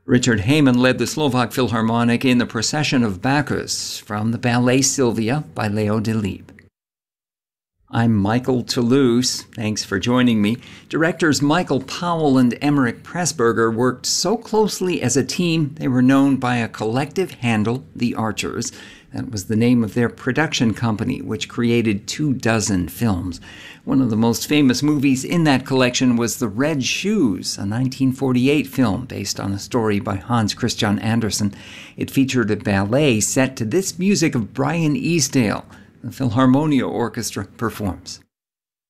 Richard Heyman led the Slovak Philharmonic in The Procession of Bacchus from the ballet Sylvia by Leo Delibes. I'm Michael Toulouse. Thanks for joining me. Directors Michael Powell and Emmerich Pressburger worked so closely as a team, they were known by a collective handle, The Archers. That was the name of their production company, which created 24 films. One of the most famous movies in that collection was The Red Shoes, a 1948 film based on a story by Hans Christian Andersen. It featured a ballet set to this music of Brian Easdale. The Philharmonia Orchestra performs.